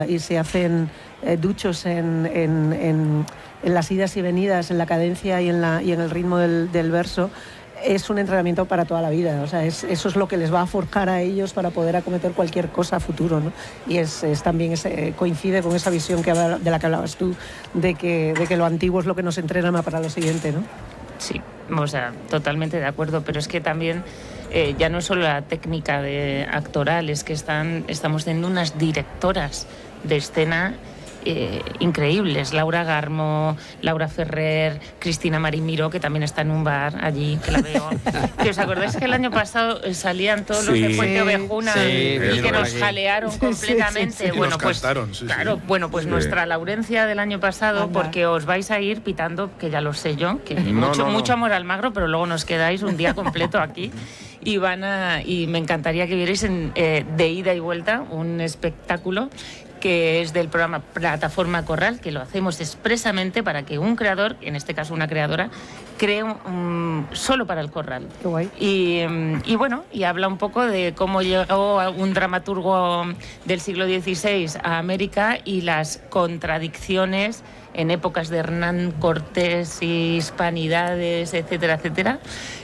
y se hacen duchos en las idas y venidas, en la cadencia y en el ritmo del verso, es un entrenamiento para toda la vida. O sea, eso es lo que les va a forjar a ellos para poder acometer cualquier cosa a futuro, ¿no? Y es también coincide con esa visión de la que hablabas tú, de que lo antiguo es lo que nos entrena para lo siguiente, ¿no? Sí, o sea, totalmente de acuerdo, pero es que también ya no es solo la técnica actoral, es que estamos teniendo unas directoras de escena increíbles. Laura Garmo, Laura Ferrer, Cristina Marimiro, que también está en un bar allí, que la veo. ¿Que os acordáis que el año pasado salían todos los de Puente Ovejuna y que nos jalearon completamente? Sí. Bueno, pues cantaron, claro, bueno, pues nuestra Laurencia del año pasado, porque os vais a ir pitando, que ya lo sé yo, que mucho amor al Magro, pero luego nos quedáis un día completo aquí. Y me encantaría que vierais de ida y vuelta un espectáculo que es del programa Plataforma Corral, que lo hacemos expresamente para que un creador, en este caso una creadora, cree solo para el corral. Qué guay. Y bueno, y habla un poco de cómo llegó un dramaturgo del siglo XVI a América y las contradicciones en épocas de Hernán Cortés y hispanidades, etcétera, etcétera.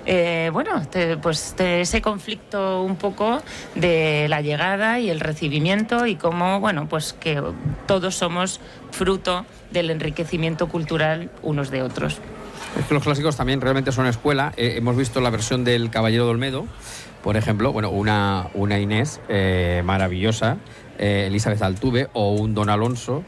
Ese conflicto un poco de la llegada y el recibimiento y cómo, bueno, pues que todos somos fruto del enriquecimiento cultural unos de otros. Es que los clásicos también realmente son escuela. Hemos visto la versión del Caballero de Olmedo, por ejemplo, bueno, una Inés maravillosa, Elizabeth Altuve, o un Don Alonso,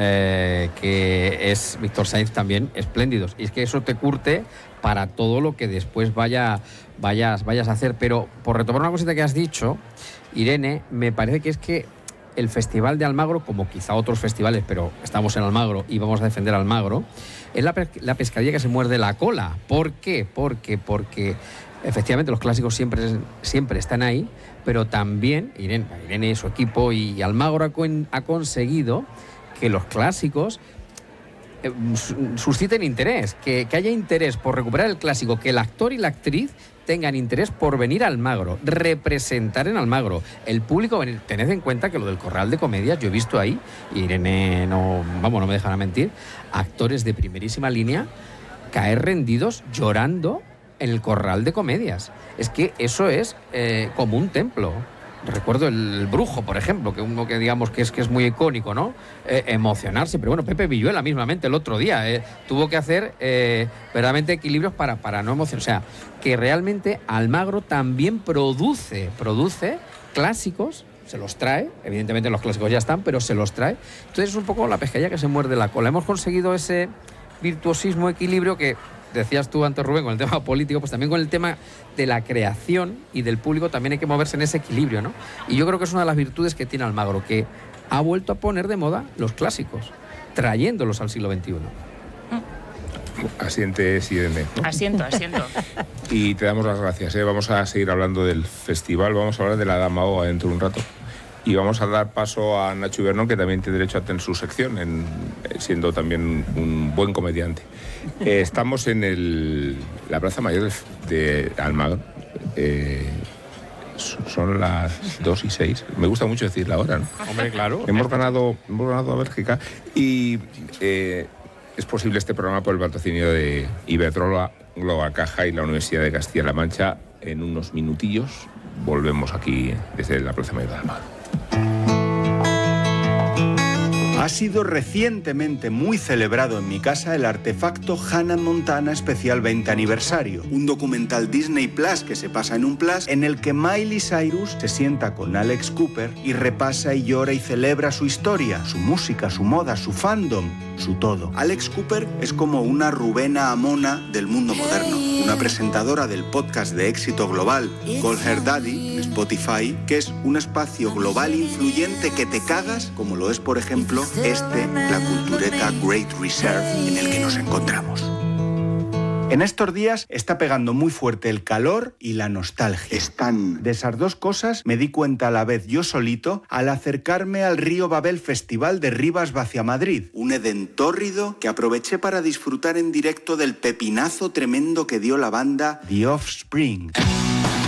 que es Víctor Sainz, también espléndidos. Y es que eso te curte para todo lo que después vayas a hacer. Pero por retomar una cosita que has dicho, Irene, me parece que es que el Festival de Almagro, como quizá otros festivales, pero estamos en Almagro y vamos a defender Almagro, es la pescadilla que se muerde la cola. ¿Por qué? Porque efectivamente los clásicos siempre están ahí, pero también Irene y su equipo y Almagro ha conseguido que los clásicos susciten interés, que haya interés por recuperar el clásico, que el actor y la actriz tengan interés por venir a Almagro, representar en Almagro, el público venir. Tened en cuenta que lo del Corral de Comedias, yo he visto ahí, Irene no me dejará mentir, actores de primerísima línea caer rendidos llorando en el Corral de Comedias. Es que eso es como un templo. Recuerdo el Brujo, por ejemplo, que uno que digamos que es muy icónico, ¿no? Emocionarse, pero bueno, Pepe Villuela mismamente el otro día tuvo que hacer verdaderamente equilibrios para no emocionar. O sea, que realmente Almagro también produce clásicos, se los trae, evidentemente los clásicos ya están, pero se los trae. Entonces es un poco la pescadilla que se muerde la cola. Hemos conseguido ese virtuosismo, equilibrio que decías tú antes, Rubén, con el tema político, pues también con el tema de la creación y del público también hay que moverse en ese equilibrio, ¿no? Y yo creo que es una de las virtudes que tiene Almagro, que ha vuelto a poner de moda los clásicos, trayéndolos al siglo XXI. Asiente, Irene, ¿no? Asiento. Y te damos las gracias, ¿eh? Vamos a seguir hablando del festival, vamos a hablar de la Dama Oa dentro de un rato. Y vamos a dar paso a Nacho Ibernón, que también tiene derecho a tener su sección, siendo también un buen comediante. Estamos en la Plaza Mayor de Almagro. Son las 2:06. Me gusta mucho decir la hora, ¿no? Hombre, claro. Hemos ganado a Bélgica y es posible este programa por el patrocinio de Iberdrola, Global Caja y la Universidad de Castilla-La Mancha. En unos minutillos volvemos aquí desde la Plaza Mayor de Almagro. Ha sido recientemente muy celebrado en mi casa el artefacto Hannah Montana especial 20 aniversario, un documental Disney Plus que se pasa en un Plus en el que Miley Cyrus se sienta con Alex Cooper y repasa y llora y celebra su historia, su música, su moda, su fandom, su todo. Alex Cooper es como una Rubena Amona del mundo moderno, una presentadora del podcast de éxito global Call Her Daddy en Spotify, que es un espacio global influyente que te cagas, como lo es, por ejemplo, la cultureta Great Reserve en el que nos encontramos. En estos días está pegando muy fuerte el calor y la nostalgia. De esas dos cosas me di cuenta a la vez yo solito al acercarme al Río Babel Festival de Rivas hacia Madrid, un Edén tórrido que aproveché para disfrutar en directo del pepinazo tremendo que dio la banda The Offspring.